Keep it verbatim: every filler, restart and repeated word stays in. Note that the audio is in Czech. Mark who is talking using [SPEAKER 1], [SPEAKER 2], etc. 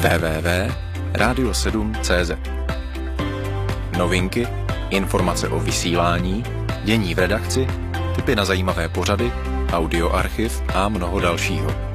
[SPEAKER 1] w w w tečka radio sedm tečka c z. Novinky, informace o vysílání, dění v redakci, tipy na zajímavé pořady, audioarchiv a mnoho dalšího.